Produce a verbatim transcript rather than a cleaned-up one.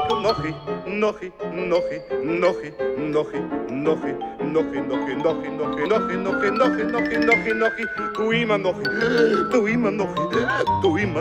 Nochie, nochie, nochie, nochie, nochie, nochie, nochie, nochie, nochie, nochie, nochie, nochie, nochie, nochie, nochie, nochie. Doe iemand nochie, doe iemand nochie, doe iemand